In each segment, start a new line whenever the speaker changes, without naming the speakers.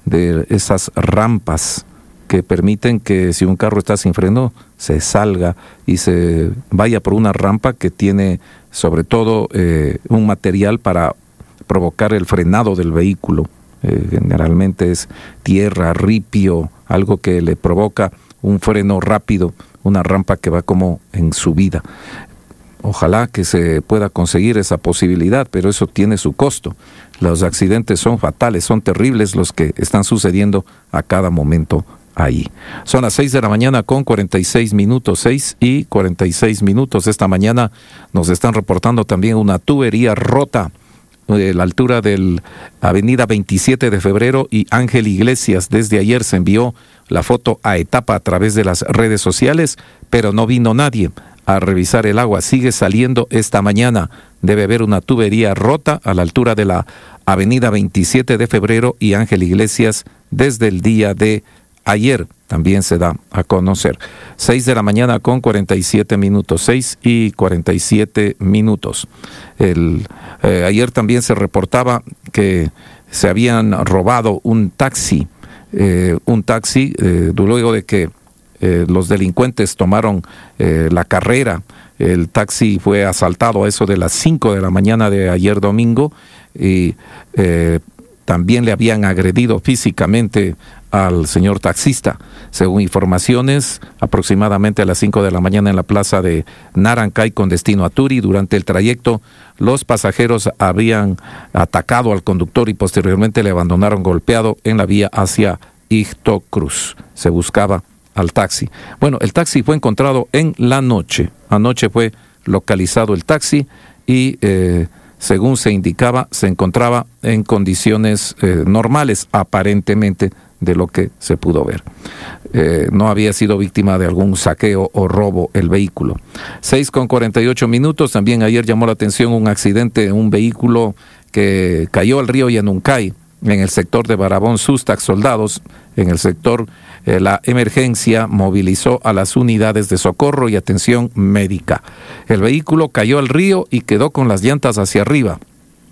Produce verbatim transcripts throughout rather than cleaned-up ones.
de esas rampas que permiten que si un carro está sin freno, se salga y se vaya por una rampa que tiene sobre todo eh, un material para provocar el frenado del vehículo. Eh, generalmente es tierra, ripio, algo que le provoca un freno rápido, una rampa que va como en subida. Ojalá que se pueda conseguir esa posibilidad, pero eso tiene su costo. Los accidentes son fatales, son terribles los que están sucediendo a cada momento ahí. Son las seis de la mañana con cuarenta y seis minutos, seis y cuarenta y seis minutos. Esta mañana nos están reportando también una tubería rota de la altura de Avenida veintisiete de febrero y Ángel Iglesias. Desde ayer se envió la foto a Etapa a través de las redes sociales, pero no vino nadie a revisar el agua. Sigue saliendo esta mañana. Debe haber una tubería rota a la altura de la Avenida veintisiete de febrero y Ángel Iglesias desde el día de ayer. También se da a conocer. seis de la mañana con cuarenta y siete minutos, seis y cuarenta y siete minutos. El, eh, ayer también se reportaba que se habían robado un taxi, eh, un taxi, eh, luego de que eh, los delincuentes tomaron eh, la carrera. El taxi fue asaltado a eso de las cinco de la mañana de ayer domingo y eh, también le habían agredido físicamente al señor taxista. Según informaciones, aproximadamente a las cinco de la mañana en la plaza de Narancay con destino a Turi, durante el trayecto los pasajeros habían atacado al conductor y posteriormente le abandonaron golpeado en la vía hacia Ixtocruz. Se buscaba al taxi. Bueno, el taxi fue encontrado en la noche. Anoche fue localizado el taxi y eh, según se indicaba, se encontraba en condiciones eh, normales, aparentemente, de lo que se pudo ver. Eh, no había sido víctima de algún saqueo o robo el vehículo. seis con cuarenta y ocho minutos. También ayer llamó la atención un accidente, un vehículo que cayó al río Yanuncay, en el sector de Barabón Sustac Soldados. En el sector, eh, la emergencia movilizó a las unidades de socorro y atención médica. El vehículo cayó al río y quedó con las llantas hacia arriba,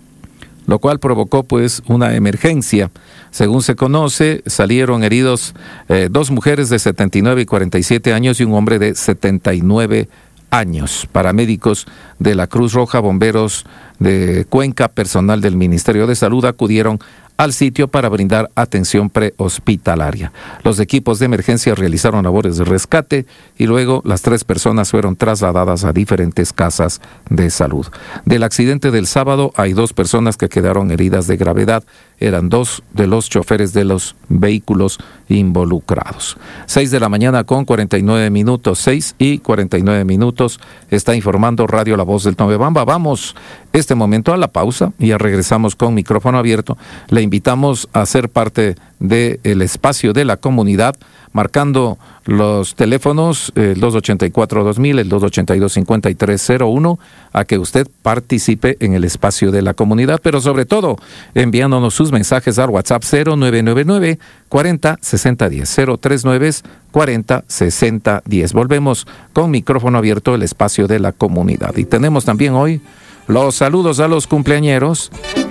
lo cual provocó pues una emergencia. Según se conoce, salieron heridos eh, dos mujeres de setenta y nueve y cuarenta y siete años y un hombre de setenta y nueve años. Paramédicos de la Cruz Roja, bomberos de Cuenca, personal del Ministerio de Salud acudieron al sitio para brindar atención prehospitalaria. Los equipos de emergencia realizaron labores de rescate y luego las tres personas fueron trasladadas a diferentes casas de salud. Del accidente del sábado hay dos personas que quedaron heridas de gravedad. Eran dos de los choferes de los vehículos involucrados. seis de la mañana con cuarenta y nueve minutos, seis y cuarenta y nueve minutos. Está informando Radio La Voz del Tomebamba. Vamos este momento a la pausa y ya regresamos con micrófono abierto. Le invitamos a ser parte del espacio de la comunidad, marcando los teléfonos, el dos ochenta y cuatro dos mil, el dos ochenta y dos cincuenta y tres cero uno, a que usted participe en el espacio de la comunidad, pero sobre todo enviándonos sus mensajes al WhatsApp cero nueve nueve nueve, cuarenta, sesenta, diez, cero tres nueve, cuarenta, sesenta, diez. Volvemos con micrófono abierto, el espacio de la comunidad. Y tenemos también hoy los saludos a los cumpleañeros.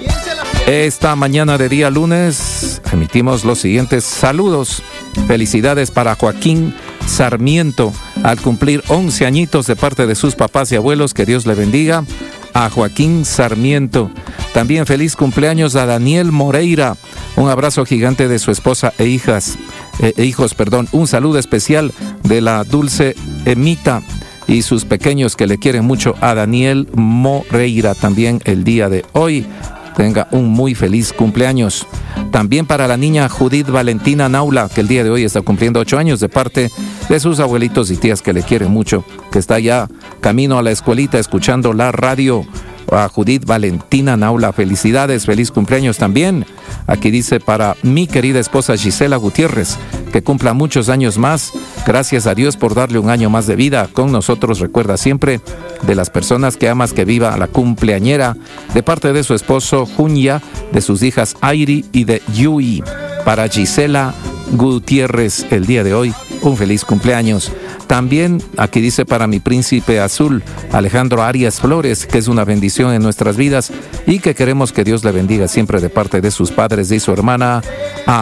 Esta mañana de día lunes emitimos los siguientes saludos. Felicidades para Joaquín Sarmiento al cumplir once añitos de parte de sus papás y abuelos. Que Dios le bendiga a Joaquín Sarmiento. También feliz cumpleaños a Daniel Moreira. Un abrazo gigante de su esposa e hijas, eh, e hijos, perdón. Un saludo especial de la dulce Emita y sus pequeños que le quieren mucho a Daniel Moreira también el día de hoy. Tenga un muy feliz cumpleaños. También para la niña Judith Valentina Naula, que el día de hoy está cumpliendo ocho años, de parte de sus abuelitos y tías que le quieren mucho, que está ya camino a la escuelita escuchando la radio. A Judith Valentina Naula, felicidades, feliz cumpleaños también. Aquí dice para mi querida esposa Gisela Gutiérrez, que cumpla muchos años más. Gracias a Dios por darle un año más de vida con nosotros. Recuerda siempre de las personas que amas que viva la cumpleañera, de parte de su esposo Junya, de sus hijas Airi y de Yui. Para Gisela Gutiérrez el día de hoy, un feliz cumpleaños. También aquí dice para mi príncipe azul, Alejandro Arias Flores, que es una bendición en nuestras vidas y que queremos que Dios le bendiga siempre, de parte de sus padres y su hermana a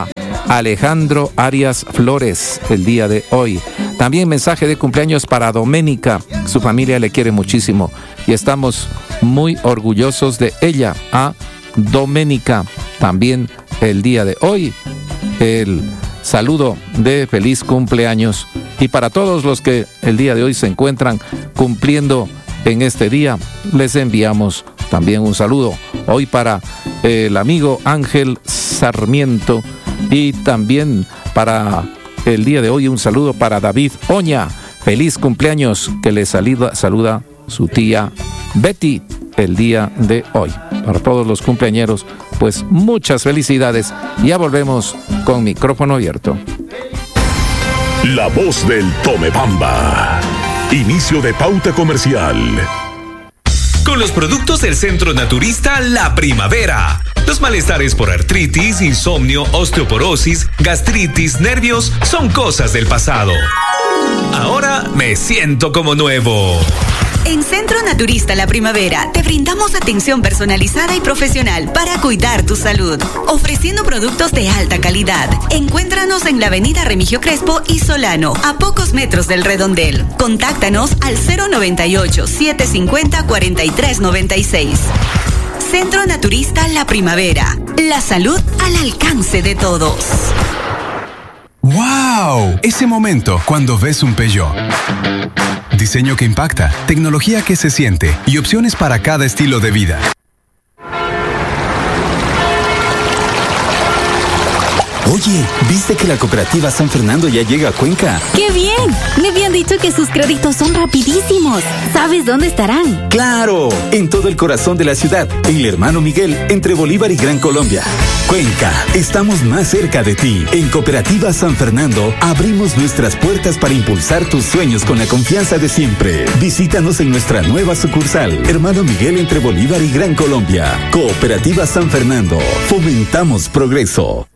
Alejandro Arias Flores el día de hoy. También mensaje de cumpleaños para Doménica. Su familia le quiere muchísimo y estamos muy orgullosos de ella. A Doménica también el día de hoy. El saludo de feliz cumpleaños. Y para todos los que el día de hoy se encuentran cumpliendo en este día, les enviamos también un saludo. Hoy para el amigo Ángel Sarmiento y también para el día de hoy un saludo para David Oña. Feliz cumpleaños, que le saluda, saluda su tía Betty el día de hoy. Para todos los cumpleañeros, pues muchas felicidades. Ya volvemos con micrófono abierto.
La voz del Tomebamba. Inicio de pauta comercial.
Con los productos del Centro Naturista La Primavera. Los malestares por artritis, insomnio, osteoporosis, gastritis, nervios son cosas del pasado. Ahora me siento como nuevo.
En Centro Naturista La Primavera te brindamos atención personalizada y profesional para cuidar tu salud, ofreciendo productos de alta calidad. Encuéntranos en la avenida Remigio Crespo y Solano, a pocos metros del Redondel. Contáctanos al cero noventa y ocho, setecientos cincuenta, cuarenta y tres noventa y seis. Centro Naturista La Primavera. La salud al alcance de todos.
¡Wow! Ese momento cuando ves un Peugeot. Diseño que impacta, tecnología que se siente y opciones para cada estilo de vida.
Oye, ¿viste que la cooperativa San Fernando ya llega a Cuenca?
¡Qué bien! Me habían dicho que sus créditos son rapidísimos. ¿Sabes dónde estarán?
¡Claro! En todo el corazón de la ciudad, en el Hermano Miguel, entre Bolívar y Gran Colombia. Cuenca, estamos más cerca de ti. En Cooperativa San Fernando, abrimos nuestras puertas para impulsar tus sueños con la confianza de siempre. Visítanos en nuestra nueva sucursal, Hermano Miguel, entre Bolívar y Gran Colombia. Cooperativa San Fernando, fomentamos progreso.